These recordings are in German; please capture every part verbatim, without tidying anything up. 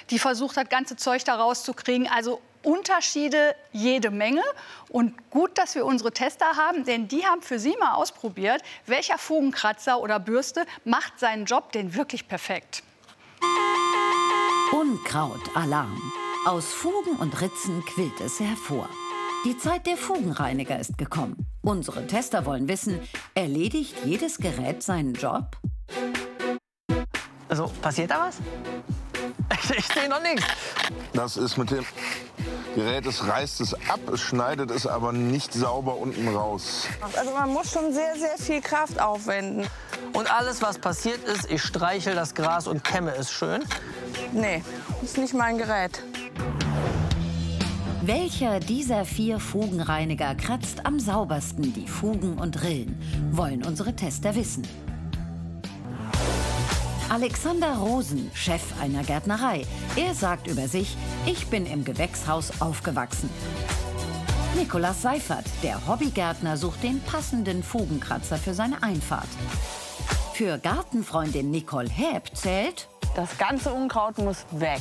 die versucht, das ganze Zeug da rauszukriegen. Also Unterschiede jede Menge. Und gut, dass wir unsere Tester haben, denn die haben für Sie mal ausprobiert, welcher Fugenkratzer oder Bürste macht seinen Job denn wirklich perfekt. Unkrautalarm. Aus Fugen und Ritzen quillt es hervor. Die Zeit der Fugenreiniger ist gekommen. Unsere Tester wollen wissen, erledigt jedes Gerät seinen Job? Also, passiert da was? Ich, ich sehe noch nichts. Das ist mit dem Gerät, es reißt es ab, es schneidet es aber nicht sauber unten raus. Also man muss schon sehr, sehr viel Kraft aufwenden. Und alles, was passiert ist, ich streichel das Gras und kämme es schön? Nee, ist nicht mein Gerät. Welcher dieser vier Fugenreiniger kratzt am saubersten die Fugen und Rillen, wollen unsere Tester wissen. Alexander Rosen, Chef einer Gärtnerei. Er sagt über sich, ich bin im Gewächshaus aufgewachsen. Nikolaus Seifert, der Hobbygärtner, sucht den passenden Fugenkratzer für seine Einfahrt. Für Gartenfreundin Nicole Häb zählt: Das ganze Unkraut muss weg.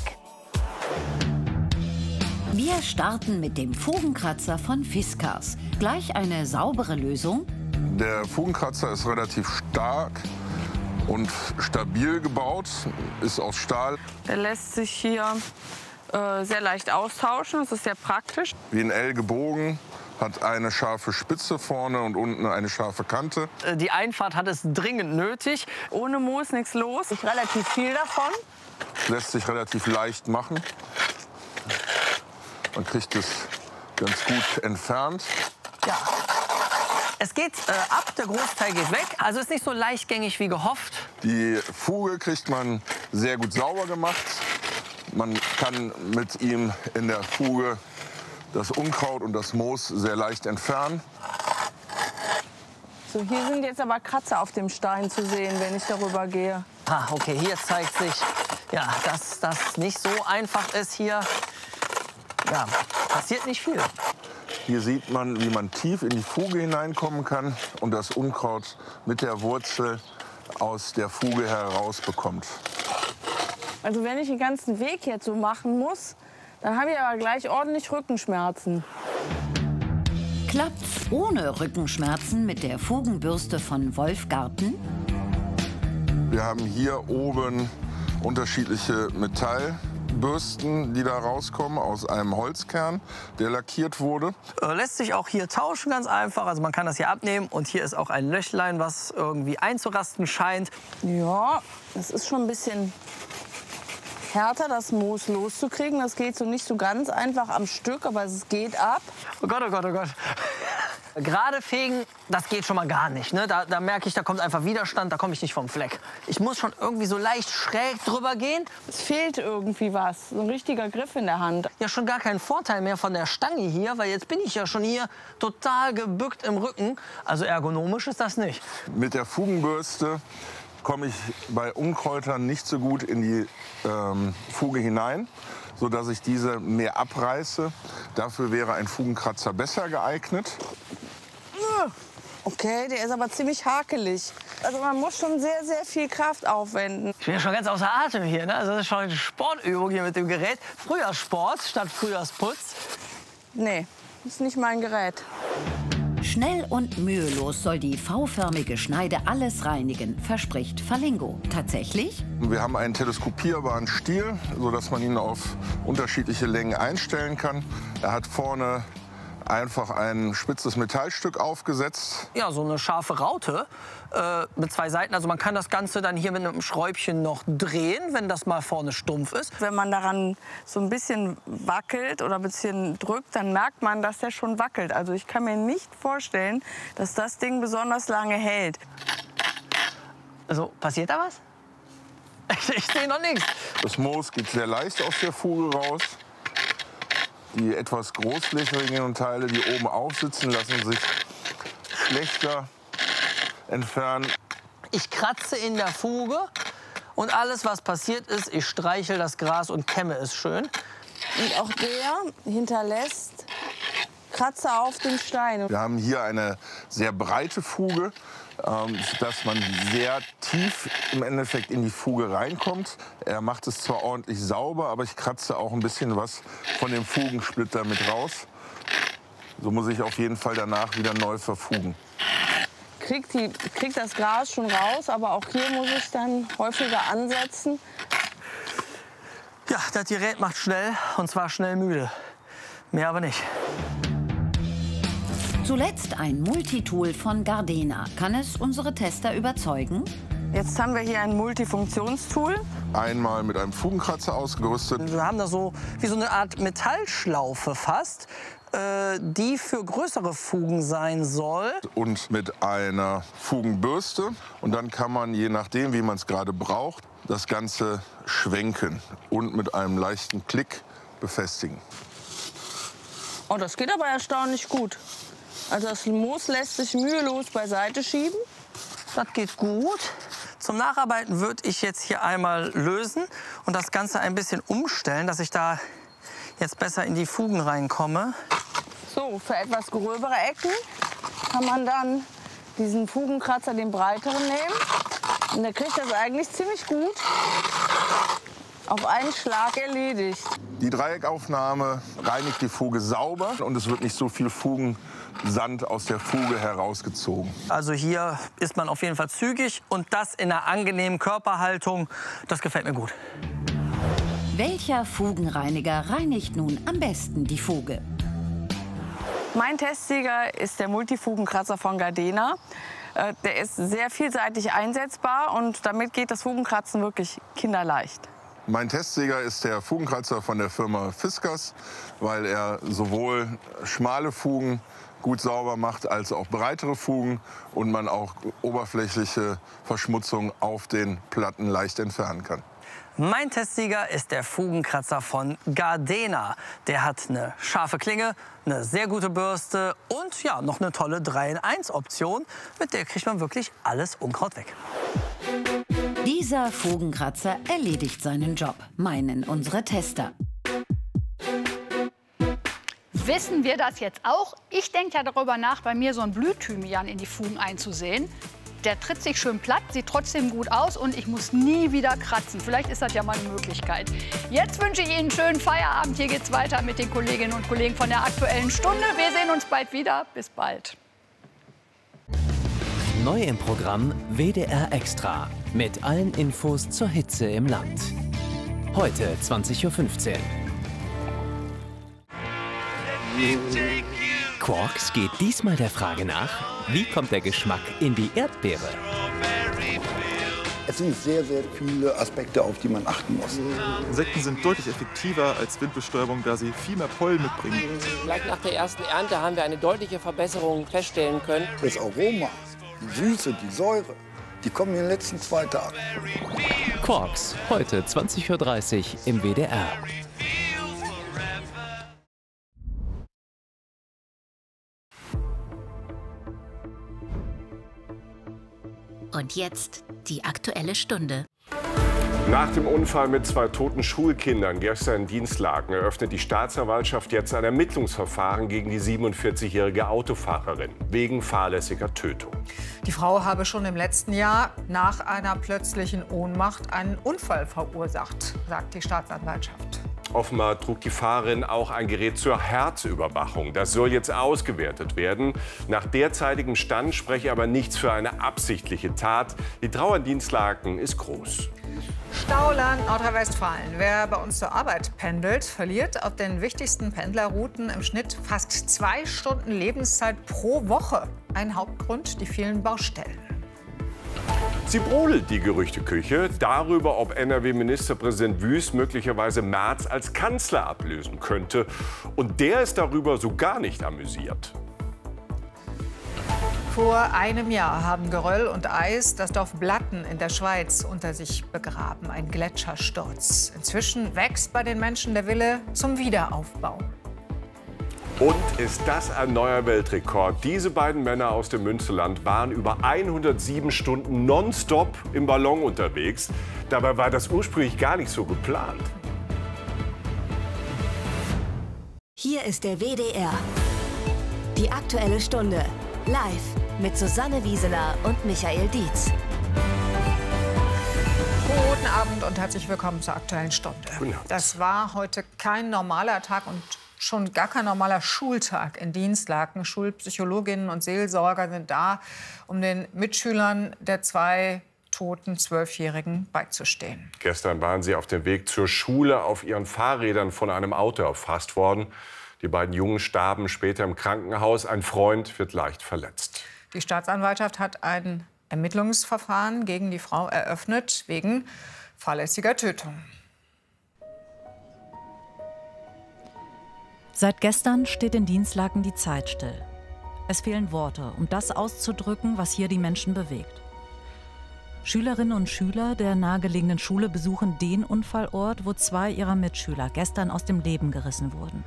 Wir starten mit dem Fugenkratzer von Fiskars. Gleich eine saubere Lösung? Der Fugenkratzer ist relativ stark und stabil gebaut, ist aus Stahl. Der lässt sich hier äh, sehr leicht austauschen, das ist sehr praktisch. Wie ein L gebogen, hat eine scharfe Spitze vorne und unten eine scharfe Kante. Die Einfahrt hat es dringend nötig. Ohne Moos nichts los. Ich relativ viel davon. Lässt sich relativ leicht machen. Man kriegt es ganz gut entfernt. Ja. Es geht äh, ab, der Großteil geht weg. Also ist nicht so leichtgängig wie gehofft. Die Fuge kriegt man sehr gut sauber gemacht. Man kann mit ihm in der Fuge das Unkraut und das Moos sehr leicht entfernen. So, hier sind jetzt aber Kratzer auf dem Stein zu sehen, wenn ich darüber gehe. Ah, okay, hier zeigt sich, ja, dass das nicht so einfach ist hier. Ja, passiert nicht viel. Hier sieht man, wie man tief in die Fuge hineinkommen kann und das Unkraut mit der Wurzel aus der Fuge herausbekommt. Also wenn ich den ganzen Weg jetzt so machen muss, dann habe ich aber gleich ordentlich Rückenschmerzen. Klappt's ohne Rückenschmerzen mit der Fugenbürste von Wolfgarten? Wir haben hier oben unterschiedliche Metallbürsten, die da rauskommen aus einem Holzkern, der lackiert wurde. Äh, lässt sich auch hier tauschen ganz einfach. Also man kann das hier abnehmen und hier ist auch ein Löchlein, was irgendwie einzurasten scheint. Ja, das ist schon ein bisschen härter, das Moos loszukriegen. Das geht so nicht so ganz einfach am Stück, aber es geht ab. Oh Gott, oh Gott, oh Gott. Gerade fegen, das geht schon mal gar nicht. Ne? Da, da merke ich, da kommt einfach Widerstand, da komme ich nicht vom Fleck. Ich muss schon irgendwie so leicht schräg drüber gehen. Es fehlt irgendwie was, so ein richtiger Griff in der Hand. Ja, schon gar keinen Vorteil mehr von der Stange hier, weil jetzt bin ich ja schon hier total gebückt im Rücken. Also ergonomisch ist das nicht. Mit der Fugenbürste komme ich bei Unkräutern nicht so gut in die ähm, Fuge hinein, sodass ich diese mehr abreiße. Dafür wäre ein Fugenkratzer besser geeignet. Okay, der ist aber ziemlich hakelig. Also man muss schon sehr, sehr viel Kraft aufwenden. Ich bin ja schon ganz außer Atem hier. Ne? Also das ist schon eine Sportübung hier mit dem Gerät. Frühjahrssport statt Frühjahrsputz. Nee, ist nicht mein Gerät. Schnell und mühelos soll die V-förmige Schneide alles reinigen, verspricht Falingo. Tatsächlich? Wir haben einen teleskopierbaren Stiel, sodass man ihn auf unterschiedliche Längen einstellen kann. Er hat vorne einfach ein spitzes Metallstück aufgesetzt. Ja, so eine scharfe Raute äh, mit zwei Seiten. Also man kann das Ganze dann hier mit einem Schräubchen noch drehen, wenn das mal vorne stumpf ist. Wenn man daran so ein bisschen wackelt oder ein bisschen drückt, dann merkt man, dass der schon wackelt. Also ich kann mir nicht vorstellen, dass das Ding besonders lange hält. Also passiert da was? Ich, ich sehe noch nichts. Das Moos geht sehr leicht aus der Fuge raus. Die etwas großflächigen Teile, die oben aufsitzen, lassen sich schlechter entfernen. Ich kratze in der Fuge und alles, was passiert ist, ich streichel das Gras und kämme es schön. Und auch der hinterlässt Kratzer auf dem Stein. Wir haben hier eine sehr breite Fuge, ähm, dass man sehr tief im Endeffekt in die Fuge reinkommt. Er macht es zwar ordentlich sauber, aber ich kratze auch ein bisschen was von dem Fugensplitter mit raus. So muss ich auf jeden Fall danach wieder neu verfugen. Kriegt, die, kriegt das Gras schon raus, aber auch hier muss ich dann häufiger ansetzen. Ja, das Gerät macht schnell, und zwar schnell müde. Mehr aber nicht. Zuletzt ein Multitool von Gardena. Kann es unsere Tester überzeugen? Jetzt haben wir hier ein Multifunktionstool. Einmal mit einem Fugenkratzer ausgerüstet. Wir haben da so wie so eine Art Metallschlaufe fast, äh, die für größere Fugen sein soll. Und mit einer Fugenbürste. Und dann kann man, je nachdem, wie man es gerade braucht, das Ganze schwenken und mit einem leichten Klick befestigen. Oh, das geht aber erstaunlich gut. Also das Moos lässt sich mühelos beiseite schieben. Das geht gut. Zum Nacharbeiten würde ich jetzt hier einmal lösen und das Ganze ein bisschen umstellen, dass ich da jetzt besser in die Fugen reinkomme. So, für etwas gröbere Ecken kann man dann diesen Fugenkratzer, den breiteren, nehmen. Und der kriegt das eigentlich ziemlich gut auf einen Schlag erledigt. Die Dreieckaufnahme reinigt die Fuge sauber und es wird nicht so viel Fugensand aus der Fuge herausgezogen. Also hier ist man auf jeden Fall zügig und das in einer angenehmen Körperhaltung. Das gefällt mir gut. Welcher Fugenreiniger reinigt nun am besten die Fuge? Mein Testsieger ist der Multifugenkratzer von Gardena. Der ist sehr vielseitig einsetzbar und damit geht das Fugenkratzen wirklich kinderleicht. Mein Testsieger ist der Fugenkratzer von der Firma Fiskars, weil er sowohl schmale Fugen gut sauber macht, als auch breitere Fugen und man auch oberflächliche Verschmutzung auf den Platten leicht entfernen kann. Mein Testsieger ist der Fugenkratzer von Gardena. Der hat eine scharfe Klinge, eine sehr gute Bürste und ja, noch eine tolle drei in eins Option. Mit der kriegt man wirklich alles Unkraut weg. Dieser Fugenkratzer erledigt seinen Job, meinen unsere Tester. Wissen wir das jetzt auch? Ich denke ja darüber nach, bei mir so ein Blühthymian in die Fugen einzusehen. Der tritt sich schön platt, sieht trotzdem gut aus und ich muss nie wieder kratzen. Vielleicht ist das ja mal eine Möglichkeit. Jetzt wünsche ich Ihnen einen schönen Feierabend. Hier geht's weiter mit den Kolleginnen und Kollegen von der Aktuellen Stunde. Wir sehen uns bald wieder. Bis bald. Neu im Programm W D R Extra. Mit allen Infos zur Hitze im Land. Heute zwanzig Uhr fünfzehn. Quarks geht diesmal der Frage nach, wie kommt der Geschmack in die Erdbeere? Es sind sehr, sehr viele Aspekte, auf die man achten muss. Insekten sind deutlich effektiver als Windbestäubung, da sie viel mehr Pollen mitbringen. Gleich nach der ersten Ernte haben wir eine deutliche Verbesserung feststellen können. Das Aroma, die Süße, die Säure, die kommen in den letzten zwei Tagen. Quarks, heute zwanzig Uhr dreißig im W D R. Und jetzt die Aktuelle Stunde. Nach dem Unfall mit zwei toten Schulkindern gestern in Dinslaken eröffnet die Staatsanwaltschaft jetzt ein Ermittlungsverfahren gegen die siebenundvierzigjährige Autofahrerin wegen fahrlässiger Tötung. Die Frau habe schon im letzten Jahr nach einer plötzlichen Ohnmacht einen Unfall verursacht, sagt die Staatsanwaltschaft. Offenbar trug die Fahrerin auch ein Gerät zur Herzüberwachung. Das soll jetzt ausgewertet werden. Nach derzeitigem Stand spreche aber nichts für eine absichtliche Tat. Die Trauer in Dinslaken ist groß. Stauland, Nordrhein-Westfalen. Wer bei uns zur Arbeit pendelt, verliert auf den wichtigsten Pendlerrouten im Schnitt fast zwei Stunden Lebenszeit pro Woche. Ein Hauptgrund, die vielen Baustellen. Sie brodelt die Gerüchteküche darüber, ob N R W-Ministerpräsident Wüst möglicherweise Merz als Kanzler ablösen könnte. Und der ist darüber so gar nicht amüsiert. Vor einem Jahr haben Geröll und Eis das Dorf Blatten in der Schweiz unter sich begraben. Ein Gletschersturz. Inzwischen wächst bei den Menschen der Wille zum Wiederaufbau. Und ist das ein neuer Weltrekord? Diese beiden Männer aus dem Münsterland waren über hundertsieben Stunden nonstop im Ballon unterwegs. Dabei war das ursprünglich gar nicht so geplant. Hier ist der W D R. Die Aktuelle Stunde. Live mit Susanne Wieseler und Michael Dietz. Guten Abend und herzlich willkommen zur Aktuellen Stunde. Das war heute kein normaler Tag und schon gar kein normaler Schultag in Dinslaken. Schulpsychologinnen und Seelsorger sind da, um den Mitschülern der zwei toten Zwölfjährigen beizustehen. Gestern waren sie auf dem Weg zur Schule auf ihren Fahrrädern von einem Auto erfasst worden. Die beiden Jungen starben später im Krankenhaus. Ein Freund wird leicht verletzt. Die Staatsanwaltschaft hat ein Ermittlungsverfahren gegen die Frau eröffnet wegen fahrlässiger Tötung. Seit gestern steht in Dinslaken die Zeit still. Es fehlen Worte, um das auszudrücken, was hier die Menschen bewegt. Schülerinnen und Schüler der nahegelegenen Schule besuchen den Unfallort, wo zwei ihrer Mitschüler gestern aus dem Leben gerissen wurden.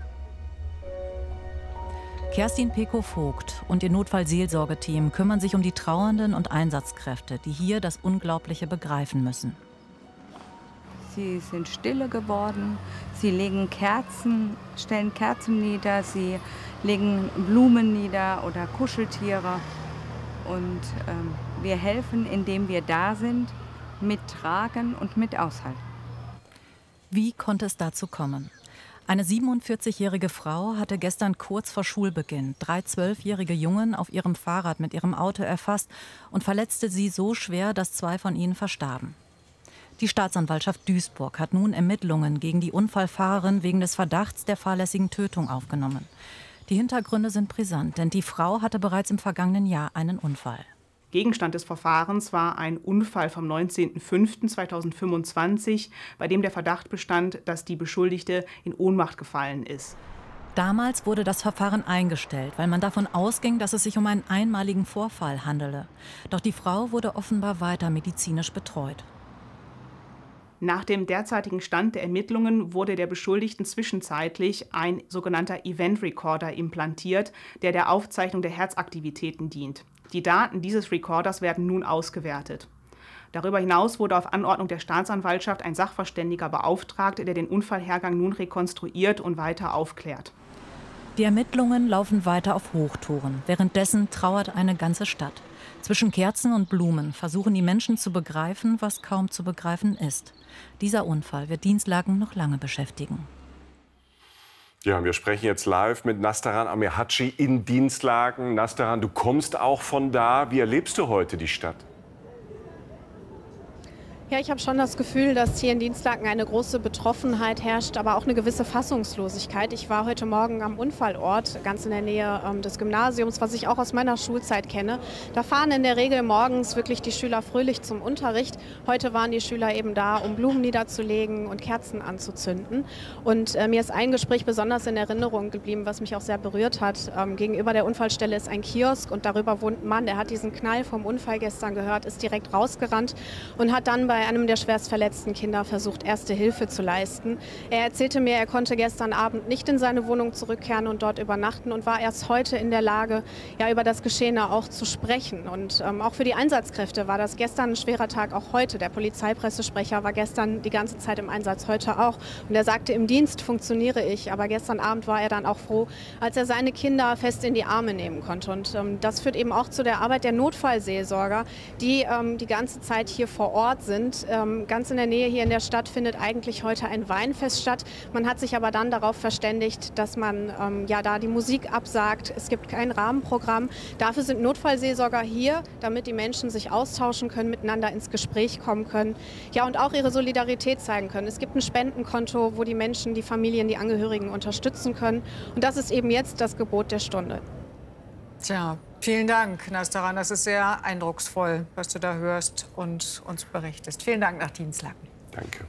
Kerstin Pekow-Vogt und ihr Notfallseelsorgeteam kümmern sich um die Trauernden und Einsatzkräfte, die hier das Unglaubliche begreifen müssen. Sie sind stille geworden, sie legen Kerzen, stellen Kerzen nieder, sie legen Blumen nieder oder Kuscheltiere. Und ähm, wir helfen, indem wir da sind, mittragen und mit aushalten. Wie konnte es dazu kommen? Eine siebenundvierzigjährige Frau hatte gestern kurz vor Schulbeginn drei zwölfjährige Jungen auf ihrem Fahrrad mit ihrem Auto erfasst und verletzte sie so schwer, dass zwei von ihnen verstarben. Die Staatsanwaltschaft Duisburg hat nun Ermittlungen gegen die Unfallfahrerin wegen des Verdachts der fahrlässigen Tötung aufgenommen. Die Hintergründe sind brisant, denn die Frau hatte bereits im vergangenen Jahr einen Unfall. Gegenstand des Verfahrens war ein Unfall vom neunzehnten fünften zweitausendfünfundzwanzig, bei dem der Verdacht bestand, dass die Beschuldigte in Ohnmacht gefallen ist. Damals wurde das Verfahren eingestellt, weil man davon ausging, dass es sich um einen einmaligen Vorfall handele. Doch die Frau wurde offenbar weiter medizinisch betreut. Nach dem derzeitigen Stand der Ermittlungen wurde der Beschuldigten zwischenzeitlich ein sogenannter Event Recorder implantiert, der der Aufzeichnung der Herzaktivitäten dient. Die Daten dieses Recorders werden nun ausgewertet. Darüber hinaus wurde auf Anordnung der Staatsanwaltschaft ein Sachverständiger beauftragt, der den Unfallhergang nun rekonstruiert und weiter aufklärt. Die Ermittlungen laufen weiter auf Hochtouren. Währenddessen trauert eine ganze Stadt. Zwischen Kerzen und Blumen versuchen die Menschen zu begreifen, was kaum zu begreifen ist. Dieser Unfall wird Dinslaken noch lange beschäftigen. Ja, wir sprechen jetzt live mit Nastaran Amirhaci in Dinslaken. Nastaran, du kommst auch von da. Wie erlebst du heute die Stadt? Ja, ich habe schon das Gefühl, dass hier in Dinslaken eine große Betroffenheit herrscht, aber auch eine gewisse Fassungslosigkeit. Ich war heute Morgen am Unfallort, ganz in der Nähe ähm, des Gymnasiums, was ich auch aus meiner Schulzeit kenne. Da fahren in der Regel morgens wirklich die Schüler fröhlich zum Unterricht. Heute waren die Schüler eben da, um Blumen niederzulegen und Kerzen anzuzünden. Und äh, mir ist ein Gespräch besonders in Erinnerung geblieben, was mich auch sehr berührt hat. Ähm, gegenüber der Unfallstelle ist ein Kiosk und darüber wohnt ein Mann, der hat diesen Knall vom Unfall gestern gehört, ist direkt rausgerannt und hat dann bei bei einem der schwerst verletzten Kinder versucht, erste Hilfe zu leisten. Er erzählte mir, er konnte gestern Abend nicht in seine Wohnung zurückkehren und dort übernachten und war erst heute in der Lage, ja, über das Geschehene auch zu sprechen. Und ähm, auch für die Einsatzkräfte war das gestern ein schwerer Tag, auch heute. Der Polizeipressesprecher war gestern die ganze Zeit im Einsatz, heute auch. Und er sagte, im Dienst funktioniere ich. Aber gestern Abend war er dann auch froh, als er seine Kinder fest in die Arme nehmen konnte. Und ähm, das führt eben auch zu der Arbeit der Notfallseelsorger, die ähm, die ganze Zeit hier vor Ort sind. Ähm, ganz in der Nähe hier in der Stadt findet eigentlich heute ein Weinfest statt. Man hat sich aber dann darauf verständigt, dass man ähm, ja da die Musik absagt. Es gibt kein Rahmenprogramm. Dafür sind Notfallseelsorger hier, damit die Menschen sich austauschen können, miteinander ins Gespräch kommen können. Ja, und auch ihre Solidarität zeigen können. Es gibt ein Spendenkonto, wo die Menschen, die Familien, die Angehörigen unterstützen können. Und das ist eben jetzt das Gebot der Stunde. Tja, vielen Dank, Nastaran. Das ist sehr eindrucksvoll, was du da hörst und uns berichtest. Vielen Dank nach Dinslaken. Danke.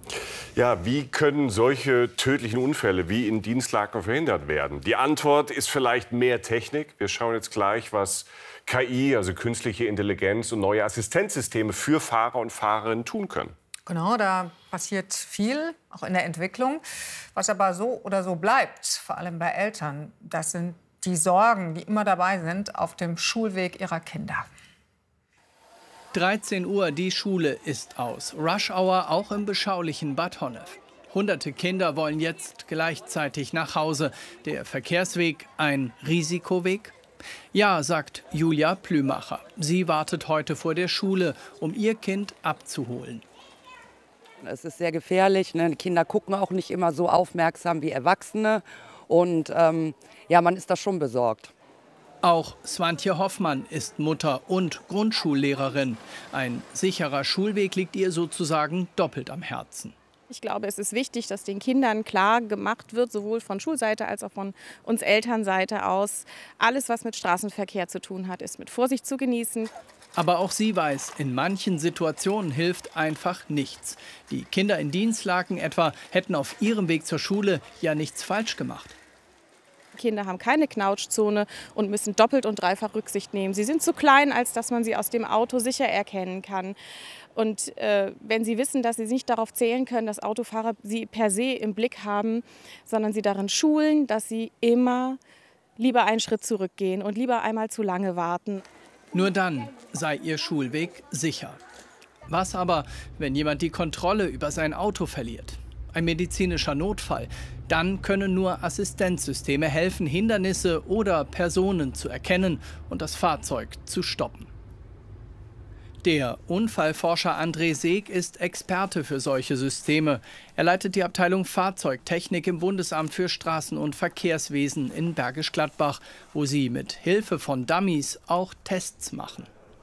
Ja, wie können solche tödlichen Unfälle wie in Dinslaken verhindert werden? Die Antwort ist vielleicht mehr Technik. Wir schauen jetzt gleich, was K I, also künstliche Intelligenz und neue Assistenzsysteme für Fahrer und Fahrerinnen tun können. Genau, da passiert viel, auch in der Entwicklung. Was aber so oder so bleibt, vor allem bei Eltern, das sind die Sorgen, die immer dabei sind auf dem Schulweg ihrer Kinder. dreizehn Uhr, die Schule ist aus. Rush Hour auch im beschaulichen Bad Honnef. Hunderte Kinder wollen jetzt gleichzeitig nach Hause. Der Verkehrsweg ein Risikoweg? Ja, sagt Julia Plümacher. Sie wartet heute vor der Schule, um ihr Kind abzuholen. Es ist sehr gefährlich. Ne? Die Kinder gucken auch nicht immer so aufmerksam wie Erwachsene. Und ähm, ja, man ist da schon besorgt. Auch Swantje Hoffmann ist Mutter und Grundschullehrerin. Ein sicherer Schulweg liegt ihr sozusagen doppelt am Herzen. Ich glaube, es ist wichtig, dass den Kindern klar gemacht wird, sowohl von Schulseite als auch von uns Elternseite aus, alles, was mit Straßenverkehr zu tun hat, ist mit Vorsicht zu genießen. Aber auch sie weiß, in manchen Situationen hilft einfach nichts. Die Kinder in Dinslaken etwa hätten auf ihrem Weg zur Schule ja nichts falsch gemacht. Kinder haben keine Knautschzone und müssen doppelt und dreifach Rücksicht nehmen. Sie sind zu klein, als dass man sie aus dem Auto sicher erkennen kann. Und äh, wenn sie wissen, dass sie nicht darauf zählen können, dass Autofahrer sie per se im Blick haben, sondern sie darin schulen, dass sie immer lieber einen Schritt zurückgehen und lieber einmal zu lange warten. Nur dann sei ihr Schulweg sicher. Was aber, wenn jemand die Kontrolle über sein Auto verliert? Ein medizinischer Notfall. Dann können nur Assistenzsysteme helfen, Hindernisse oder Personen zu erkennen und das Fahrzeug zu stoppen. Der Unfallforscher André Seeg ist Experte für solche Systeme. Er leitet die Abteilung Fahrzeugtechnik im Bundesamt für Straßen- und Verkehrswesen in Bergisch Gladbach, wo sie mit Hilfe von Dummies auch Tests machen.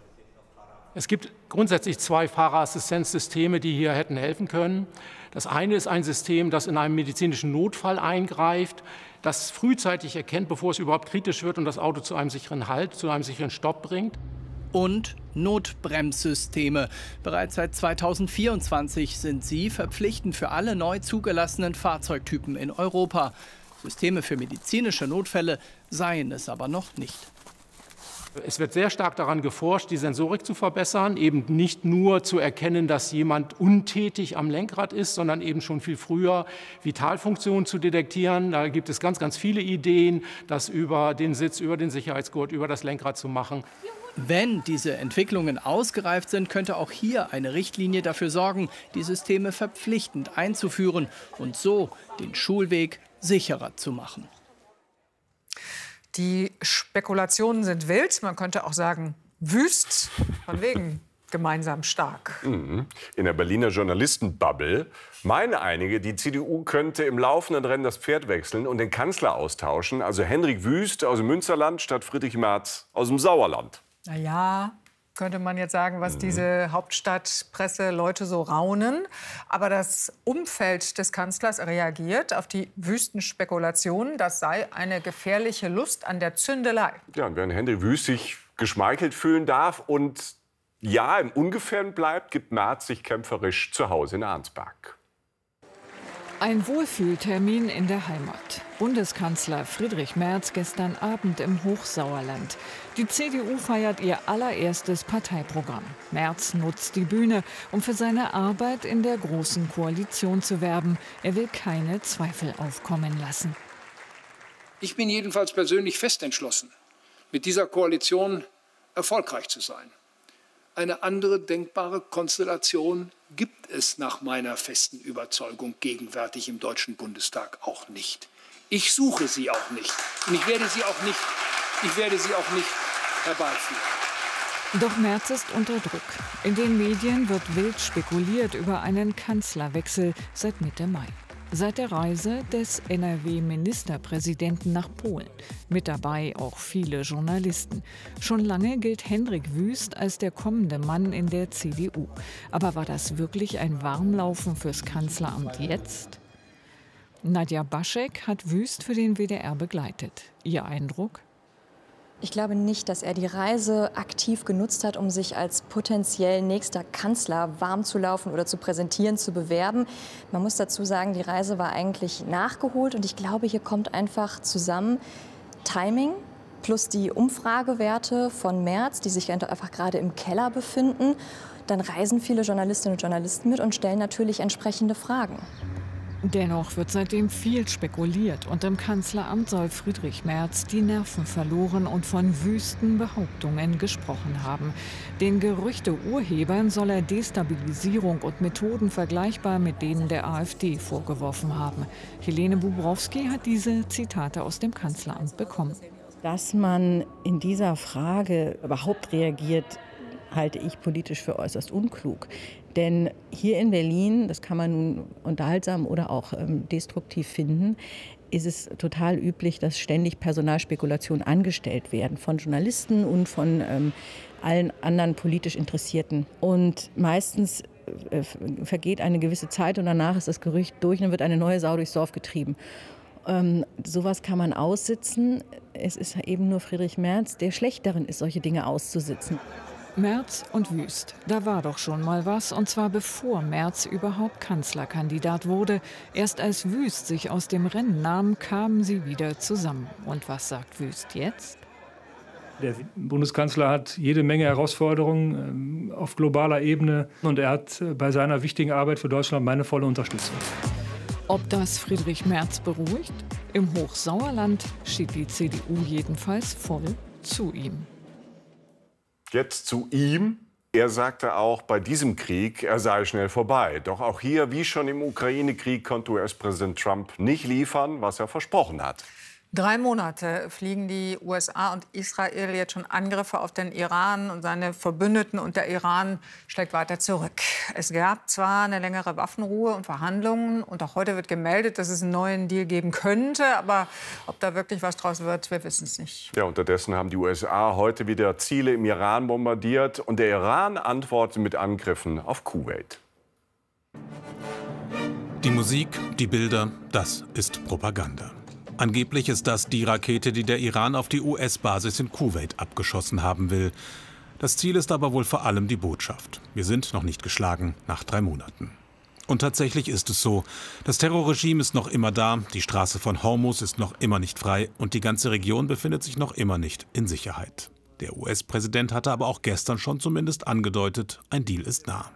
Es gibt grundsätzlich zwei Fahrerassistenzsysteme, die hier hätten helfen können. Das eine ist ein System, das in einem medizinischen Notfall eingreift, das frühzeitig erkennt, bevor es überhaupt kritisch wird und das Auto zu einem sicheren Halt, zu einem sicheren Stopp bringt. Und Notbremssysteme. Bereits seit zweitausendvierundzwanzig sind sie verpflichtend für alle neu zugelassenen Fahrzeugtypen in Europa. Systeme für medizinische Notfälle seien es aber noch nicht. Es wird sehr stark daran geforscht, die Sensorik zu verbessern, eben nicht nur zu erkennen, dass jemand untätig am Lenkrad ist, sondern eben schon viel früher Vitalfunktionen zu detektieren. Da gibt es ganz, ganz viele Ideen, das über den Sitz, über den Sicherheitsgurt, über das Lenkrad zu machen. Wenn diese Entwicklungen ausgereift sind, könnte auch hier eine Richtlinie dafür sorgen, die Systeme verpflichtend einzuführen und so den Schulweg sicherer zu machen. Die Spekulationen sind wild, man könnte auch sagen wüst, von wegen gemeinsam stark. In der Berliner Journalistenbubble meinen einige, die C D U könnte im laufenden Rennen das Pferd wechseln und den Kanzler austauschen. Also Hendrik Wüst aus dem Münsterland statt Friedrich Merz aus dem Sauerland. Na ja, könnte man jetzt sagen, was diese Hauptstadtpresse Leute so raunen. Aber das Umfeld des Kanzlers reagiert auf die wüsten Spekulationen. Das sei eine gefährliche Lust an der Zündelei. Ja, und während Hendrik Wüst sich geschmeichelt fühlen darf und ja im Ungefähren bleibt, gibt Merz sich kämpferisch zu Hause in Arnsberg. Ein Wohlfühltermin in der Heimat. Bundeskanzler Friedrich Merz gestern Abend im Hochsauerland. Die C D U feiert ihr allererstes Parteiprogramm. Merz nutzt die Bühne, um für seine Arbeit in der Großen Koalition zu werben. Er will keine Zweifel aufkommen lassen. Ich bin jedenfalls persönlich fest entschlossen, mit dieser Koalition erfolgreich zu sein. Eine andere denkbare Konstellation gibt es nach meiner festen Überzeugung gegenwärtig im Deutschen Bundestag auch nicht. Ich suche sie auch nicht und ich werde sie auch nicht, ich werde sie auch nicht herbeiführen. Doch Merz ist unter Druck. In den Medien wird wild spekuliert über einen Kanzlerwechsel seit Mitte Mai. Seit der Reise des N R W-Ministerpräsidenten nach Polen. Mit dabei auch viele Journalisten. Schon lange gilt Hendrik Wüst als der kommende Mann in der C D U. Aber war das wirklich ein Warmlaufen fürs Kanzleramt jetzt? Nadja Baschek hat Wüst für den W D R begleitet. Ihr Eindruck? Ich glaube nicht, dass er die Reise aktiv genutzt hat, um sich als potenziell nächster Kanzler warm zu laufen oder zu präsentieren, zu bewerben. Man muss dazu sagen, die Reise war eigentlich nachgeholt und ich glaube, hier kommt einfach zusammen Timing plus die Umfragewerte von Merz, die sich einfach gerade im Keller befinden. Dann reisen viele Journalistinnen und Journalisten mit und stellen natürlich entsprechende Fragen. Dennoch wird seitdem viel spekuliert und im Kanzleramt soll Friedrich Merz die Nerven verloren und von wüsten Behauptungen gesprochen haben. Den Gerüchte-Urhebern soll er Destabilisierung und Methoden vergleichbar mit denen der AfD vorgeworfen haben. Helene Bubrowski hat diese Zitate aus dem Kanzleramt bekommen. Dass man in dieser Frage überhaupt reagiert, halte ich politisch für äußerst unklug. Denn hier in Berlin, das kann man nun unterhaltsam oder auch ähm, destruktiv finden, ist es total üblich, dass ständig Personalspekulationen angestellt werden von Journalisten und von ähm, allen anderen politisch Interessierten. Und meistens äh, vergeht eine gewisse Zeit und danach ist das Gerücht durch und dann wird eine neue Sau durchs Dorf getrieben. Ähm, sowas kann man aussitzen. Es ist eben nur Friedrich Merz, der schlecht darin ist, solche Dinge auszusitzen. Merz und Wüst, da war doch schon mal was, und zwar bevor Merz überhaupt Kanzlerkandidat wurde. Erst als Wüst sich aus dem Rennen nahm, kamen sie wieder zusammen. Und was sagt Wüst jetzt? Der Bundeskanzler hat jede Menge Herausforderungen äh, auf globaler Ebene und er hat äh, bei seiner wichtigen Arbeit für Deutschland meine volle Unterstützung. Ob das Friedrich Merz beruhigt? Im Hochsauerland steht die C D U jedenfalls voll zu ihm. Jetzt zu ihm. Er sagte auch, bei diesem Krieg, er sei schnell vorbei. Doch auch hier, wie schon im Ukraine-Krieg, konnte U S-Präsident Trump nicht liefern, was er versprochen hat. Drei Monate fliegen die U S A und Israel jetzt schon Angriffe auf den Iran und seine Verbündeten, und der Iran schlägt weiter zurück. Es gab zwar eine längere Waffenruhe und Verhandlungen, und auch heute wird gemeldet, dass es einen neuen Deal geben könnte, aber ob da wirklich was draus wird, wir wissen es nicht. Ja, unterdessen haben die U S A heute wieder Ziele im Iran bombardiert und der Iran antwortet mit Angriffen auf Kuwait. Die Musik, die Bilder, das ist Propaganda. Angeblich ist das die Rakete, die der Iran auf die U S-Basis in Kuwait abgeschossen haben will. Das Ziel ist aber wohl vor allem die Botschaft: Wir sind noch nicht geschlagen, nach drei Monaten. Und tatsächlich ist es so. Das Terrorregime ist noch immer da, die Straße von Hormuz ist noch immer nicht frei und die ganze Region befindet sich noch immer nicht in Sicherheit. Der U S-Präsident hatte aber auch gestern schon zumindest angedeutet, ein Deal ist nah.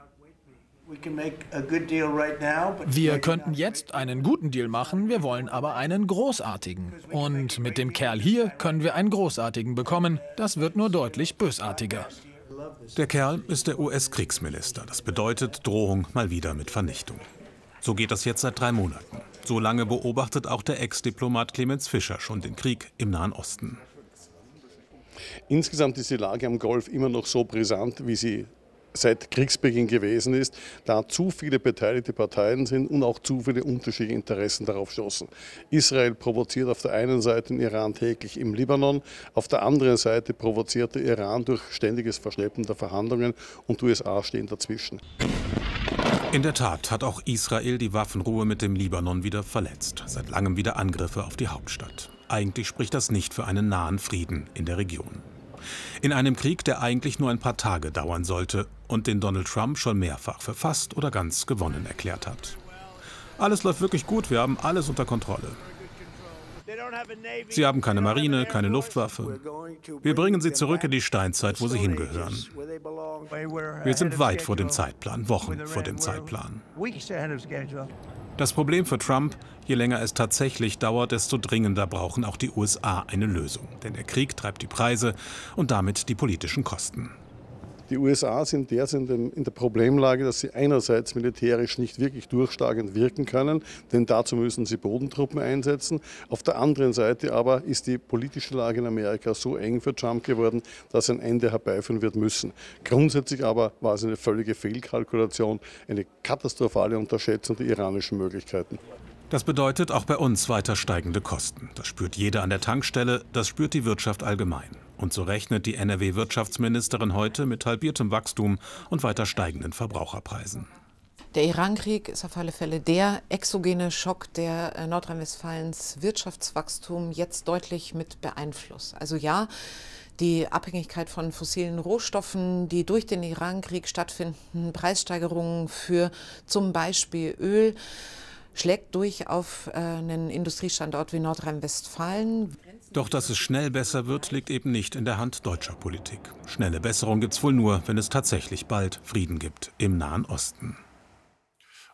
Wir könnten jetzt einen guten Deal machen, wir wollen aber einen großartigen. Und mit dem Kerl hier können wir einen großartigen bekommen. Das wird nur deutlich bösartiger. Der Kerl ist der U S-Kriegsminister. Das bedeutet Drohung mal wieder mit Vernichtung. So geht das jetzt seit drei Monaten. So lange beobachtet auch der Ex-Diplomat Clemens Fischer schon den Krieg im Nahen Osten. Insgesamt ist die Lage am Golf immer noch so brisant, wie sie seit Kriegsbeginn gewesen ist, da zu viele beteiligte Parteien sind und auch zu viele unterschiedliche Interessen darauf stoßen. Israel provoziert auf der einen Seite den Iran täglich im Libanon, auf der anderen Seite provoziert der Iran durch ständiges Verschleppen der Verhandlungen und die U S A stehen dazwischen. In der Tat hat auch Israel die Waffenruhe mit dem Libanon wieder verletzt. Seit langem wieder Angriffe auf die Hauptstadt. Eigentlich spricht das nicht für einen nahen Frieden in der Region. In einem Krieg, der eigentlich nur ein paar Tage dauern sollte und den Donald Trump schon mehrfach für fast oder ganz gewonnen erklärt hat. Alles läuft wirklich gut, wir haben alles unter Kontrolle. Sie haben keine Marine, keine Luftwaffe. Wir bringen sie zurück in die Steinzeit, wo sie hingehören. Wir sind weit vor dem Zeitplan, Wochen vor dem Zeitplan. Das Problem für Trump: Je länger es tatsächlich dauert, desto dringender brauchen auch die U S A eine Lösung. Denn der Krieg treibt die Preise und damit die politischen Kosten. Die U S A sind derzeit in der Problemlage, dass sie einerseits militärisch nicht wirklich durchschlagend wirken können, denn dazu müssen sie Bodentruppen einsetzen. Auf der anderen Seite aber ist die politische Lage in Amerika so eng für Trump geworden, dass ein Ende herbeiführen wird müssen. Grundsätzlich aber war es eine völlige Fehlkalkulation, eine katastrophale Unterschätzung der iranischen Möglichkeiten. Das bedeutet auch bei uns weiter steigende Kosten. Das spürt jeder an der Tankstelle, das spürt die Wirtschaft allgemein. Und so rechnet die N R W-Wirtschaftsministerin heute mit halbiertem Wachstum und weiter steigenden Verbraucherpreisen. Der Iran-Krieg ist auf alle Fälle der exogene Schock, der Nordrhein-Westfalens Wirtschaftswachstum jetzt deutlich mit beeinflusst. Also ja, die Abhängigkeit von fossilen Rohstoffen, die durch den Iran-Krieg stattfinden, Preissteigerungen für zum Beispiel Öl, schlägt durch auf einen Industriestandort wie Nordrhein-Westfalen. Doch dass es schnell besser wird, liegt eben nicht in der Hand deutscher Politik. Schnelle Besserung gibt's wohl nur, wenn es tatsächlich bald Frieden gibt im Nahen Osten.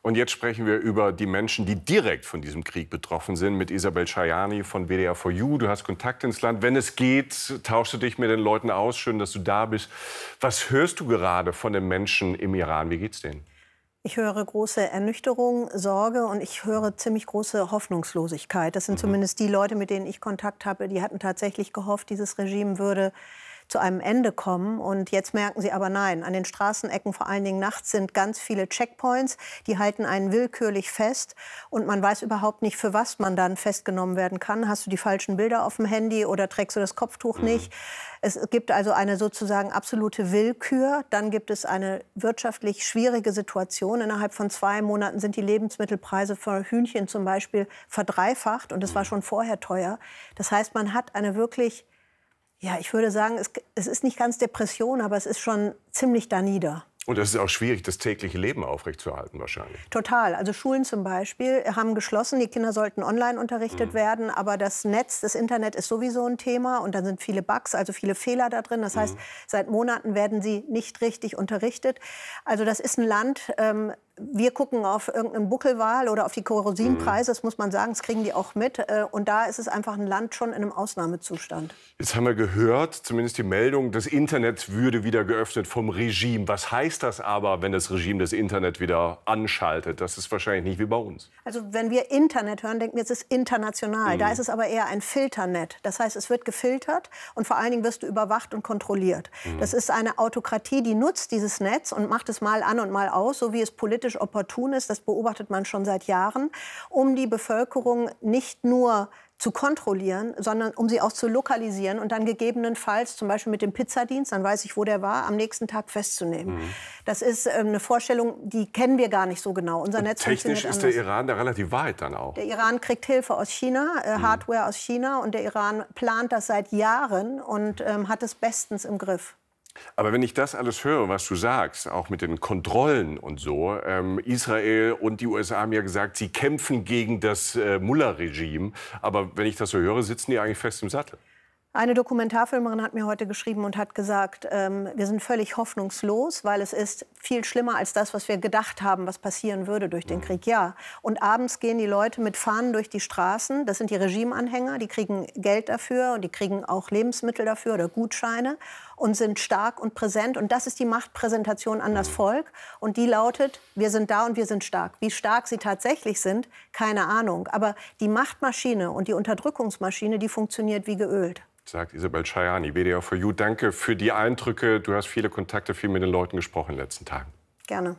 Und jetzt sprechen wir über die Menschen, die direkt von diesem Krieg betroffen sind, mit Isabel Chayani von W D R vier U. Du hast Kontakt ins Land. Wenn es geht, tauschst du dich mit den Leuten aus. Schön, dass du da bist. Was hörst du gerade von den Menschen im Iran? Wie geht's denen? Ich höre große Ernüchterung, Sorge und ich höre ziemlich große Hoffnungslosigkeit. Das sind mhm. zumindest die Leute, mit denen ich Kontakt habe, die hatten tatsächlich gehofft, dieses Regime würde zu einem Ende kommen. Und jetzt merken sie aber nein. An den Straßenecken, vor allen Dingen nachts, sind ganz viele Checkpoints. Die halten einen willkürlich fest. Und man weiß überhaupt nicht, für was man dann festgenommen werden kann. Hast du die falschen Bilder auf dem Handy oder trägst du das Kopftuch mhm. nicht? Es gibt also eine sozusagen absolute Willkür. Dann gibt es eine wirtschaftlich schwierige Situation. Innerhalb von zwei Monaten sind die Lebensmittelpreise für Hühnchen zum Beispiel verdreifacht. Und es war schon vorher teuer. Das heißt, man hat eine wirklich... Ja, ich würde sagen, es, es ist nicht ganz Depression, aber es ist schon ziemlich danieder. Und es ist auch schwierig, das tägliche Leben aufrechtzuerhalten wahrscheinlich. Total. Also Schulen zum Beispiel haben geschlossen. Die Kinder sollten online unterrichtet mhm. werden. Aber das Netz, das Internet ist sowieso ein Thema. Und da sind viele Bugs, also viele Fehler da drin. Das heißt, mhm. seit Monaten werden sie nicht richtig unterrichtet. Also das ist ein Land... Ähm, wir gucken auf irgendeinen Buckelwal oder auf die Kerosinpreise, das muss man sagen, das kriegen die auch mit. Und da ist es einfach ein Land schon in einem Ausnahmezustand. Jetzt haben wir gehört, zumindest die Meldung, das Internet würde wieder geöffnet vom Regime. Was heißt das aber, wenn das Regime das Internet wieder anschaltet? Das ist wahrscheinlich nicht wie bei uns. Also wenn wir Internet hören, denken wir, es ist international. Mhm. Da ist es aber eher ein Filternet. Das heißt, es wird gefiltert und vor allen Dingen wirst du überwacht und kontrolliert. Mhm. Das ist eine Autokratie, die nutzt dieses Netz und macht es mal an und mal aus, so wie es politisch opportun ist, das beobachtet man schon seit Jahren, um die Bevölkerung nicht nur zu kontrollieren, sondern um sie auch zu lokalisieren und dann gegebenenfalls, zum Beispiel mit dem Pizzadienst, dann weiß ich, wo der war, am nächsten Tag festzunehmen. Mhm. Das ist äh, eine Vorstellung, die kennen wir gar nicht so genau. Unser Netz technisch ist der Iran da relativ weit dann auch. Der Iran kriegt Hilfe aus China, äh, mhm. Hardware aus China, und der Iran plant das seit Jahren und ähm, hat es bestens im Griff. Aber wenn ich das alles höre, was du sagst, auch mit den Kontrollen und so, ähm, Israel und die U S A haben ja gesagt, sie kämpfen gegen das äh, Mullah-Regime. Aber wenn ich das so höre, sitzen die eigentlich fest im Sattel. Eine Dokumentarfilmerin hat mir heute geschrieben und hat gesagt, ähm, wir sind völlig hoffnungslos, weil es ist viel schlimmer als das, was wir gedacht haben, was passieren würde durch den Krieg. Ja, und abends gehen die Leute mit Fahnen durch die Straßen. Das sind die Regimeanhänger, die kriegen Geld dafür und die kriegen auch Lebensmittel dafür oder Gutscheine und sind stark und präsent. Und das ist die Machtpräsentation an das Volk. Und die lautet, wir sind da und wir sind stark. Wie stark sie tatsächlich sind, keine Ahnung. Aber die Machtmaschine und die Unterdrückungsmaschine, die funktioniert wie geölt. Sagt Isabel Chayani, W D R vier U. Danke für die Eindrücke. Du hast viele Kontakte, viel mit den Leuten gesprochen in den letzten Tagen. Gerne.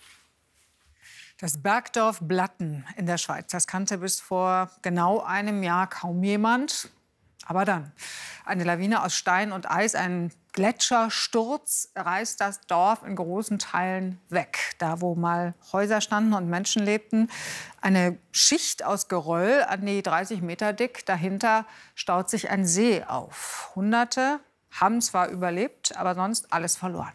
Das Bergdorf Blatten in der Schweiz, das kannte bis vor genau einem Jahr kaum jemand. Aber dann, eine Lawine aus Stein und Eis, ein Gletschersturz reißt das Dorf in großen Teilen weg. Da, wo mal Häuser standen und Menschen lebten, eine Schicht aus Geröll an die dreißig Meter dick. Dahinter staut sich ein See auf. Hunderte haben zwar überlebt, aber sonst alles verloren.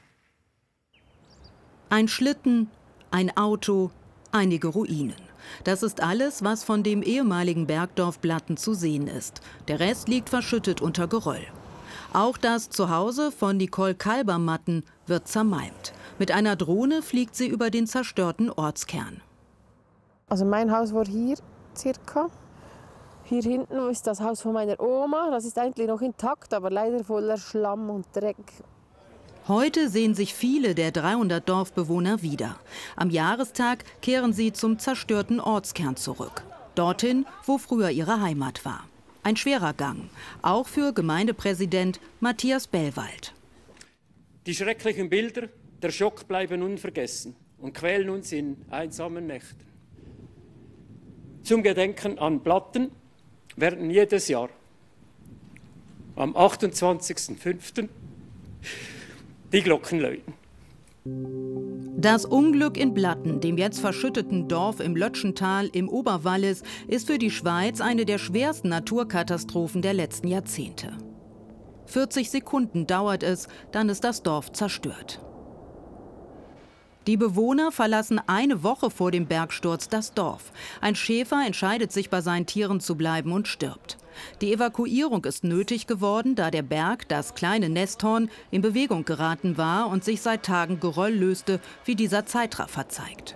Ein Schlitten, ein Auto, einige Ruinen. Das ist alles, was von dem ehemaligen Bergdorf Blatten zu sehen ist. Der Rest liegt verschüttet unter Geröll. Auch das Zuhause von Nicole Kalbermatten wird zermalmt. Mit einer Drohne fliegt sie über den zerstörten Ortskern. Also mein Haus war hier circa. Hier hinten ist das Haus von meiner Oma. Das ist eigentlich noch intakt, aber leider voller Schlamm und Dreck. Heute sehen sich viele der dreihundert Dorfbewohner wieder. Am Jahrestag kehren sie zum zerstörten Ortskern zurück. Dorthin, wo früher ihre Heimat war. Ein schwerer Gang, auch für Gemeindepräsident Matthias Bellwald. Die schrecklichen Bilder, der Schock bleiben unvergessen und quälen uns in einsamen Nächten. Zum Gedenken an Blatten werden jedes Jahr am achtundzwanzigsten fünften die Glocken läuten. Das Unglück in Blatten, dem jetzt verschütteten Dorf im Lötschental im Oberwallis, ist für die Schweiz eine der schwersten Naturkatastrophen der letzten Jahrzehnte. vierzig Sekunden dauert es, dann ist das Dorf zerstört. Die Bewohner verlassen eine Woche vor dem Bergsturz das Dorf. Ein Schäfer entscheidet sich, bei seinen Tieren zu bleiben und stirbt. Die Evakuierung ist nötig geworden, da der Berg, das kleine Nesthorn, in Bewegung geraten war und sich seit Tagen Geröll löste, wie dieser Zeitraffer zeigt.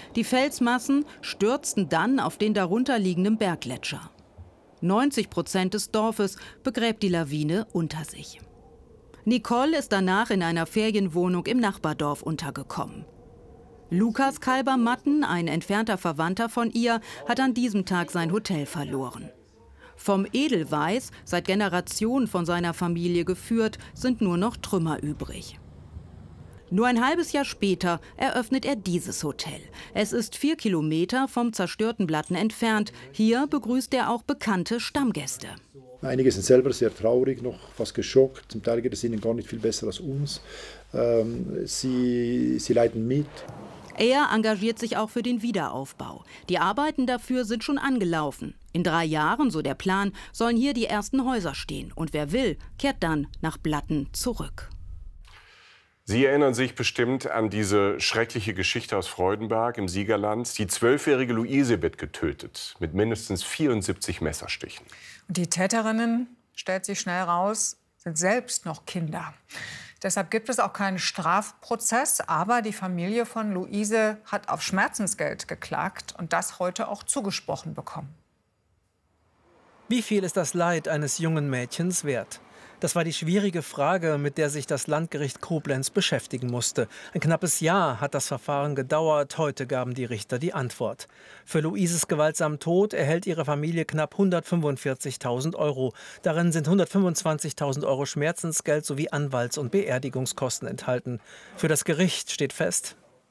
Die Felsmassen stürzten dann auf den darunterliegenden Berggletscher. neunzig Prozent des Dorfes begräbt die Lawine unter sich. Nicole ist danach in einer Ferienwohnung im Nachbardorf untergekommen. Lukas Kalber-Matten, ein entfernter Verwandter von ihr, hat an diesem Tag sein Hotel verloren. Vom Edelweiß, seit Generationen von seiner Familie geführt, sind nur noch Trümmer übrig. Nur ein halbes Jahr später eröffnet er dieses Hotel. Es ist vier Kilometer vom zerstörten Blatten entfernt. Hier begrüßt er auch bekannte Stammgäste. Einige sind selber sehr traurig, noch fast geschockt. Zum Teil geht es ihnen gar nicht viel besser als uns. Ähm, sie, sie leiden mit. Er engagiert sich auch für den Wiederaufbau. Die Arbeiten dafür sind schon angelaufen. In drei Jahren, so der Plan, sollen hier die ersten Häuser stehen. Und wer will, kehrt dann nach Blatten zurück. Sie erinnern sich bestimmt an diese schreckliche Geschichte aus Freudenberg im Siegerland. Die zwölfjährige Luise wird getötet mit mindestens vierundsiebzig Messerstichen. Und die Täterinnen, stellt sich schnell raus, sind selbst noch Kinder. Deshalb gibt es auch keinen Strafprozess. Aber die Familie von Luise hat auf Schmerzensgeld geklagt und das heute auch zugesprochen bekommen. Wie viel ist das Leid eines jungen Mädchens wert? Das war die schwierige Frage, mit der sich das Landgericht Koblenz beschäftigen musste. Ein knappes Jahr hat das Verfahren gedauert. Heute gaben die Richter die Antwort. Für Luises gewaltsamen Tod erhält ihre Familie knapp hundertfünfundvierzigtausend Euro. Darin sind hundertfünfundzwanzigtausend Euro Schmerzensgeld sowie Anwalts- und Beerdigungskosten enthalten. Für das Gericht steht fest,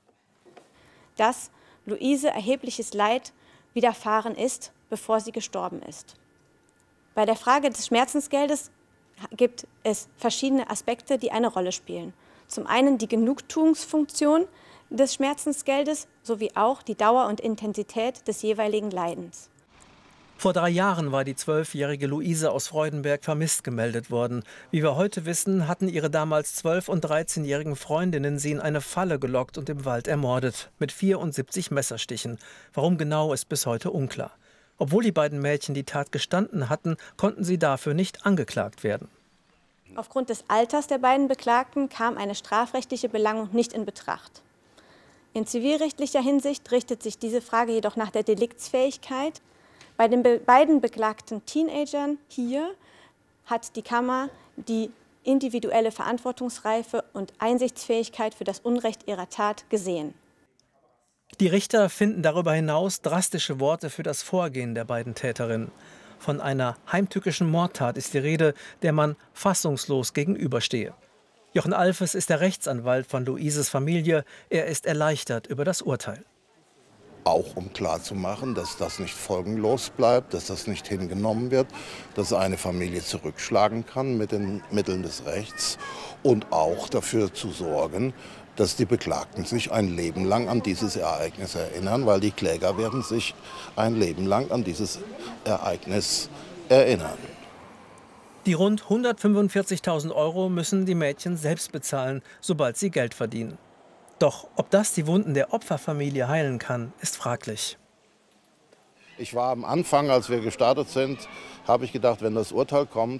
dass Luise erhebliches Leid widerfahren ist, bevor sie gestorben ist. Bei der Frage des Schmerzensgeldes gibt es verschiedene Aspekte, die eine Rolle spielen. Zum einen die Genugtuungsfunktion des Schmerzensgeldes sowie auch die Dauer und Intensität des jeweiligen Leidens. Vor drei Jahren war die zwölfjährige Luise aus Freudenberg vermisst gemeldet worden. Wie wir heute wissen, hatten ihre damals zwölf- und dreizehnjährigen Freundinnen sie in eine Falle gelockt und im Wald ermordet. Mit vierundsiebzig Messerstichen. Warum genau, ist bis heute unklar. Obwohl die beiden Mädchen die Tat gestanden hatten, konnten sie dafür nicht angeklagt werden. Aufgrund des Alters der beiden Beklagten kam eine strafrechtliche Belangung nicht in Betracht. In zivilrechtlicher Hinsicht richtet sich diese Frage jedoch nach der Deliktsfähigkeit. Bei den be- beiden beklagten Teenagern hier hat die Kammer die individuelle Verantwortungsreife und Einsichtsfähigkeit für das Unrecht ihrer Tat gesehen. Die Richter finden darüber hinaus drastische Worte für das Vorgehen der beiden Täterinnen. Von einer heimtückischen Mordtat ist die Rede, der man fassungslos gegenüberstehe. Jochen Alfes ist der Rechtsanwalt von Luises Familie. Er ist erleichtert über das Urteil. Auch um klarzumachen, dass das nicht folgenlos bleibt, dass das nicht hingenommen wird, dass eine Familie zurückschlagen kann mit den Mitteln des Rechts und auch dafür zu sorgen, dass die Beklagten sich ein Leben lang an dieses Ereignis erinnern, weil die Kläger werden sich ein Leben lang an dieses Ereignis erinnern. Die rund hundertfünfundvierzigtausend Euro müssen die Mädchen selbst bezahlen, sobald sie Geld verdienen. Doch ob das die Wunden der Opferfamilie heilen kann, ist fraglich. Ich war am Anfang, als wir gestartet sind, habe ich gedacht, wenn das Urteil kommt,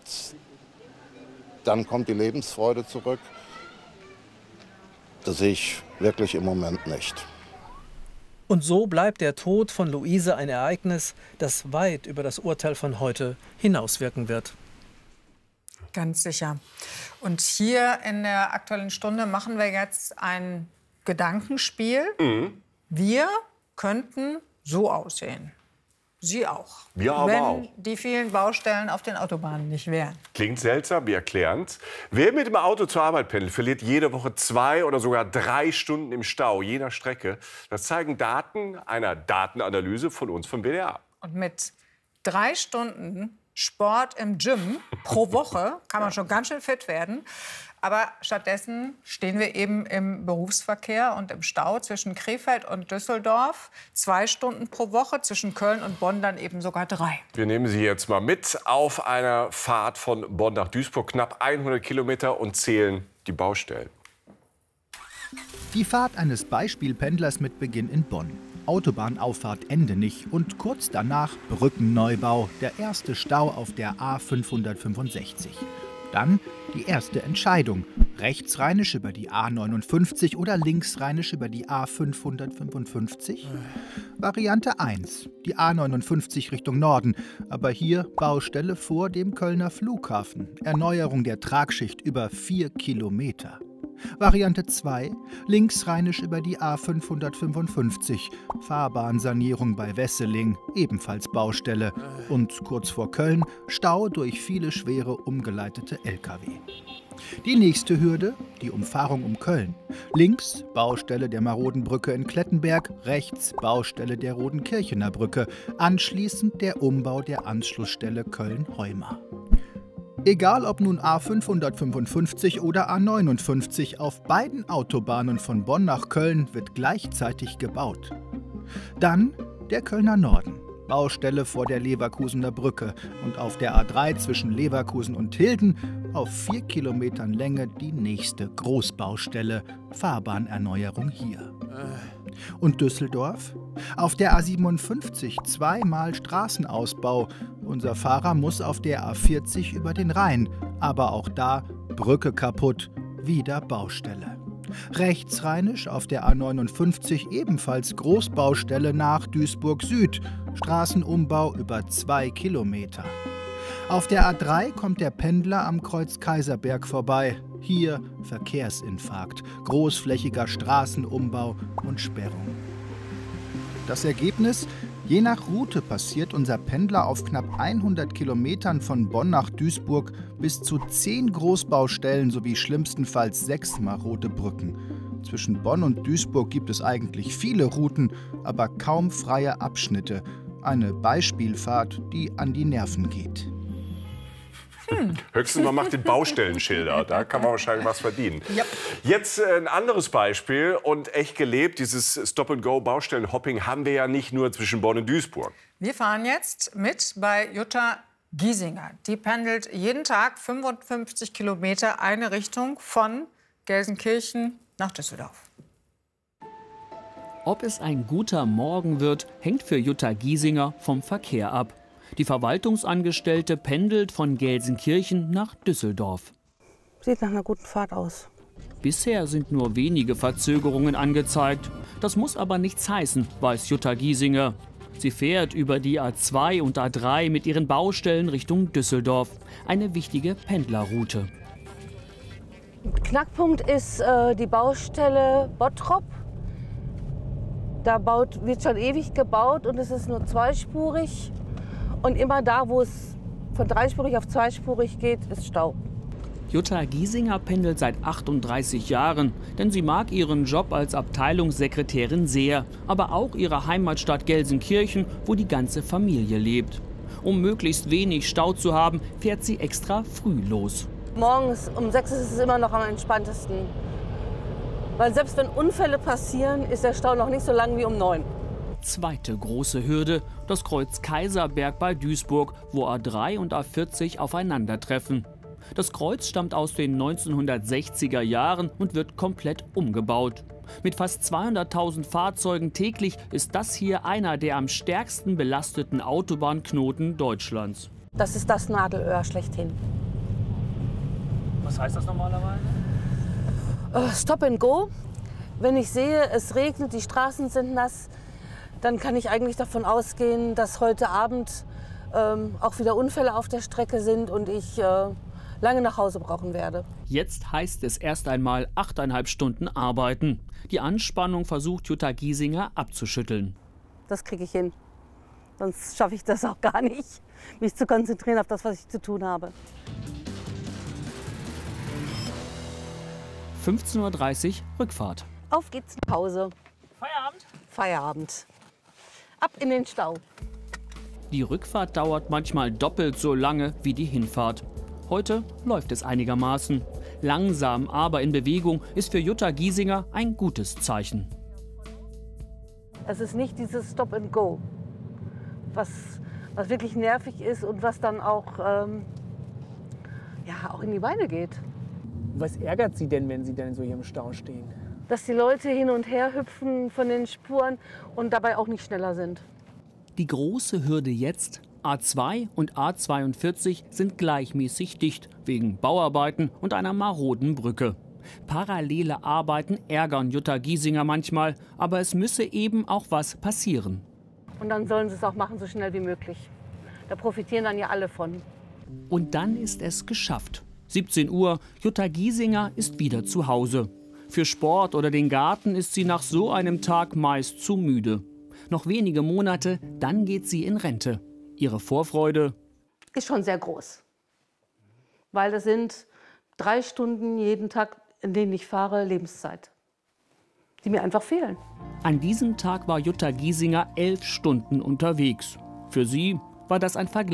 dann kommt die Lebensfreude zurück. Das sehe ich wirklich im Moment nicht. Und so bleibt der Tod von Luise ein Ereignis, das weit über das Urteil von heute hinauswirken wird. Ganz sicher. Und hier in der Aktuellen Stunde machen wir jetzt ein Gedankenspiel. Mhm. Wir könnten so aussehen. Sie auch. Wir aber wenn auch. die vielen Baustellen auf den Autobahnen nicht wären. Klingt seltsam, wie erklärend. Wer mit dem Auto zur Arbeit pendelt, verliert jede Woche zwei oder sogar drei Stunden im Stau, je nach Strecke. Das zeigen Daten einer Datenanalyse von uns vom W D R. Und mit drei Stunden Sport im Gym pro Woche kann man schon ganz schön fit werden. Aber stattdessen stehen wir eben im Berufsverkehr und im Stau zwischen Krefeld und Düsseldorf. Zwei Stunden pro Woche, zwischen Köln und Bonn dann eben sogar drei. Wir nehmen Sie jetzt mal mit auf einer Fahrt von Bonn nach Duisburg, knapp hundert Kilometer, und zählen die Baustellen. Die Fahrt eines Beispielpendlers mit Beginn in Bonn. Autobahnauffahrt Endenich und kurz danach Brückenneubau, der erste Stau auf der A fünfhundertfünfundsechzig. Dann die erste Entscheidung, Rechtsrheinisch über die A neunundfünfzig oder linksrheinisch über die A fünfhundertfünfundfünfzig? Variante eins, die A neunundfünfzig Richtung Norden, aber hier Baustelle vor dem Kölner Flughafen. Erneuerung der Tragschicht über vier Kilometer. Variante zwei, linksrheinisch über die A fünfhundertfünfundfünfzig, Fahrbahnsanierung bei Wesseling, ebenfalls Baustelle. Und kurz vor Köln Stau durch viele schwere umgeleitete L K W. Die nächste Hürde, die Umfahrung um Köln. Links Baustelle der Marodenbrücke in Klettenberg, rechts Baustelle der Rodenkirchener Brücke, anschließend der Umbau der Anschlussstelle Köln-Heuma. Egal ob nun A fünfhundertfünfundfünfzig oder A neunundfünfzig, auf beiden Autobahnen von Bonn nach Köln wird gleichzeitig gebaut. Dann der Kölner Norden. Baustelle vor der Leverkusener Brücke und auf der A drei zwischen Leverkusen und Hilden auf vier Kilometern Länge die nächste Großbaustelle, Fahrbahnerneuerung hier. Und Düsseldorf? Auf der A siebenundfünfzig zweimal Straßenausbau. Unser Fahrer muss auf der A vierzig über den Rhein, aber auch da Brücke kaputt, wieder Baustelle. Rechtsrheinisch auf der A neunundfünfzig ebenfalls Großbaustelle nach Duisburg Süd, Straßenumbau über zwei Kilometer. Auf der A drei kommt der Pendler am Kreuz Kaiserberg vorbei. Hier Verkehrsinfarkt, großflächiger Straßenumbau und Sperrung. Das Ergebnis? Je nach Route passiert unser Pendler auf knapp hundert Kilometern von Bonn nach Duisburg bis zu zehn Großbaustellen sowie schlimmstenfalls sechs marode Brücken. Zwischen Bonn und Duisburg gibt es eigentlich viele Routen, aber kaum freie Abschnitte. Eine Beispielfahrt, die an die Nerven geht. Hm. Höchstens man macht den Baustellenschilder, da kann man wahrscheinlich was verdienen. Yep. Jetzt äh, ein anderes Beispiel und echt gelebt, dieses Stop-and-Go-Baustellenhopping haben wir ja nicht nur zwischen Bonn und Duisburg. Wir fahren jetzt mit bei Jutta Giesinger. Die pendelt jeden Tag fünfundfünfzig Kilometer eine Richtung von Gelsenkirchen nach Düsseldorf. Ob es ein guter Morgen wird, hängt für Jutta Giesinger vom Verkehr ab. Die Verwaltungsangestellte pendelt von Gelsenkirchen nach Düsseldorf. Sieht nach einer guten Fahrt aus. Bisher sind nur wenige Verzögerungen angezeigt. Das muss aber nichts heißen, weiß Jutta Giesinger. Sie fährt über die A zwei und A drei mit ihren Baustellen Richtung Düsseldorf. Eine wichtige Pendlerroute. Knackpunkt ist äh, die Baustelle Bottrop. Da baut, wird schon ewig gebaut und es ist nur zweispurig. Und immer da, wo es von dreispurig auf zweispurig geht, ist Stau. Jutta Giesinger pendelt seit achtunddreißig Jahren, denn sie mag ihren Job als Abteilungssekretärin sehr, aber auch ihre Heimatstadt Gelsenkirchen, wo die ganze Familie lebt. Um möglichst wenig Stau zu haben, fährt sie extra früh los. Morgens um sechs ist es immer noch am entspanntesten. Weil selbst wenn Unfälle passieren, ist der Stau noch nicht so lang wie um neun. Zweite große Hürde, das Kreuz Kaiserberg bei Duisburg, wo A drei und A vierzig aufeinandertreffen. Das Kreuz stammt aus den neunzehnhundertsechziger Jahren und wird komplett umgebaut. Mit fast zweihunderttausend Fahrzeugen täglich ist das hier einer der am stärksten belasteten Autobahnknoten Deutschlands. Das ist das Nadelöhr schlechthin. Was heißt das normalerweise? Uh, Stop and go. Wenn ich sehe, es regnet, die Straßen sind nass, dann kann ich eigentlich davon ausgehen, dass heute Abend ähm, auch wieder Unfälle auf der Strecke sind und ich äh, lange nach Hause brauchen werde. Jetzt heißt es erst einmal achteinhalb Stunden arbeiten. Die Anspannung versucht Jutta Giesinger abzuschütteln. Das kriege ich hin. Sonst schaffe ich das auch gar nicht, mich zu konzentrieren auf das, was ich zu tun habe. fünfzehn Uhr dreißig Rückfahrt. Auf geht's nach Hause. Feierabend? Feierabend. Ab in den Stau. Die Rückfahrt dauert manchmal doppelt so lange wie die Hinfahrt. Heute läuft es einigermaßen. Langsam, aber in Bewegung ist für Jutta Giesinger ein gutes Zeichen. Es ist nicht dieses Stop and Go, was, was wirklich nervig ist und was dann auch, ähm, ja, auch in die Beine geht. Was ärgert Sie denn, wenn Sie dann so hier im Stau stehen? Dass die Leute hin und her hüpfen von den Spuren und dabei auch nicht schneller sind. Die große Hürde jetzt: A zwei und A zweiundvierzig sind gleichmäßig dicht wegen Bauarbeiten und einer maroden Brücke. Parallele Arbeiten ärgern Jutta Giesinger manchmal, aber es müsse eben auch was passieren. Und dann sollen sie es auch machen, so schnell wie möglich. Da profitieren dann ja alle von. Und dann ist es geschafft. siebzehn Uhr, Jutta Giesinger ist wieder zu Hause. Für Sport oder den Garten ist sie nach so einem Tag meist zu müde. Noch wenige Monate, dann geht sie in Rente. Ihre Vorfreude ist schon sehr groß. Weil das sind drei Stunden jeden Tag, in denen ich fahre, Lebenszeit, die mir einfach fehlen. An diesem Tag war Jutta Giesinger elf Stunden unterwegs. Für sie war das ein Vergleich.